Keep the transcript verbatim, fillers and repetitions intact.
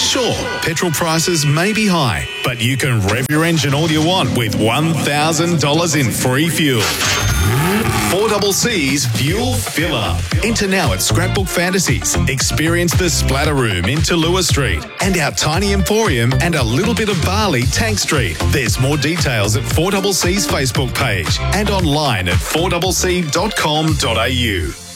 Sure, petrol prices may be high, but you can rev your engine all you want with one thousand dollars in free fuel. four C C's Fuel Filler. Enter now at Scrapbook Fantasies. Experience the Splatter Room in Tallulah Street and our Tiny Emporium and a little bit of Barley Tank Street. There's more details at four C C's Facebook page and online at four c c dot com dot a u.